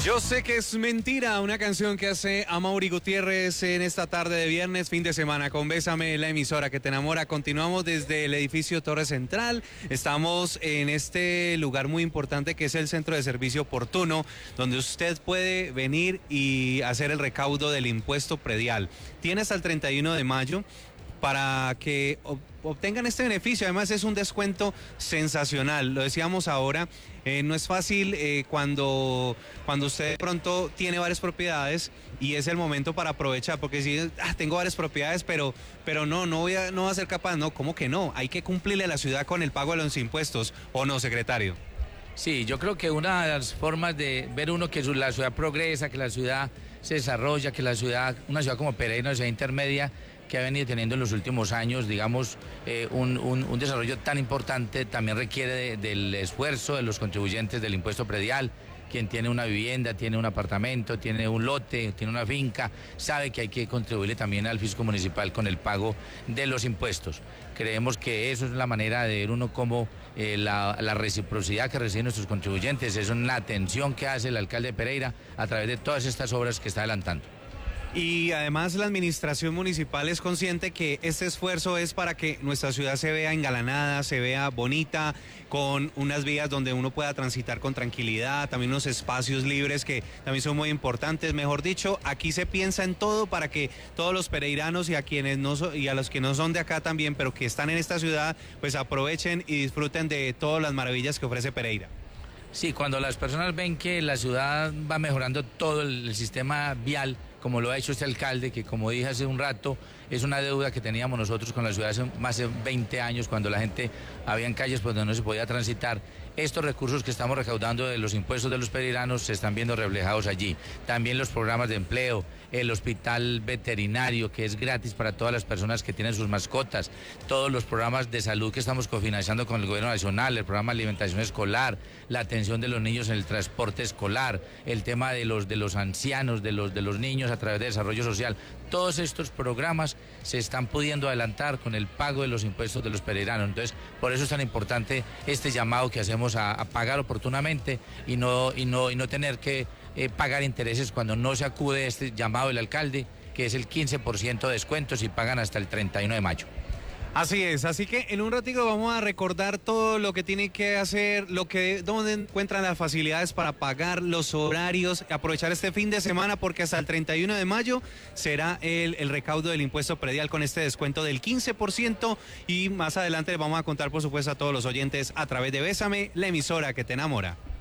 Yo sé que es mentira, una canción que hace Amaury Gutiérrez en esta tarde de viernes, fin de semana, con Bésame, la emisora que te enamora. Continuamos desde el edificio Torre Central. Estamos en este lugar muy importante que es el Centro de Servicio Oportuno, donde usted puede venir y hacer el recaudo del impuesto predial. Tiene hasta el 31 de mayo para que obtengan este beneficio. Además es un descuento sensacional, lo decíamos ahora. No es fácil cuando usted de pronto tiene varias propiedades y es el momento para aprovechar, porque si tengo varias propiedades, pero no voy a ser capaz. No, ¿cómo que no? Hay que cumplirle a la ciudad con el pago de los impuestos, ¿o no, secretario? Sí, yo creo que una de las formas de ver uno que la ciudad progresa, que la ciudad se desarrolla, que la ciudad, una ciudad como Pereira, una ciudad intermedia, que ha venido teniendo en los últimos años, digamos, un desarrollo tan importante, también requiere del esfuerzo de los contribuyentes del impuesto predial. Quien tiene una vivienda, tiene un apartamento, tiene un lote, tiene una finca, sabe que hay que contribuirle también al fisco municipal con el pago de los impuestos. Creemos que eso es la manera de ver uno como la reciprocidad que reciben nuestros contribuyentes, es una atención que hace el alcalde de Pereira a través de todas estas obras que está adelantando. Y además la administración municipal es consciente que este esfuerzo es para que nuestra ciudad se vea engalanada, se vea bonita, con unas vías donde uno pueda transitar con tranquilidad, también unos espacios libres que también son muy importantes. Mejor dicho, aquí se piensa en todo para que todos los pereiranos y a quienes y a los que no son de acá también, pero que están en esta ciudad, pues aprovechen y disfruten de todas las maravillas que ofrece Pereira. Sí, cuando las personas ven que la ciudad va mejorando todo el sistema vial, como lo ha hecho este alcalde, que como dije hace un rato, es una deuda que teníamos nosotros con la ciudad hace más de 20 años, cuando la gente había en calles por donde no se podía transitar. Estos recursos que estamos recaudando de los impuestos de los pereiranos se están viendo reflejados allí. También los programas de empleo, el hospital veterinario, que es gratis para todas las personas que tienen sus mascotas, todos los programas de salud que estamos cofinanciando con el gobierno nacional, el programa de alimentación escolar, la atención de los niños en el transporte escolar, el tema de los ancianos, de los niños a través de desarrollo social. Todos estos programas se están pudiendo adelantar con el pago de los impuestos de los pereiranos. Entonces, por eso es tan importante este llamado que hacemos a pagar oportunamente y no tener que pagar intereses cuando no se acude a este llamado del alcalde, que es el 15% de descuento si pagan hasta el 31 de mayo. Así es, así que en un ratito vamos a recordar todo lo que tiene que hacer, dónde encuentran las facilidades para pagar, los horarios, aprovechar este fin de semana, porque hasta el 31 de mayo será el recaudo del impuesto predial con este descuento del 15%, y más adelante vamos a contar, por supuesto, a todos los oyentes a través de Bésame, la emisora que te enamora.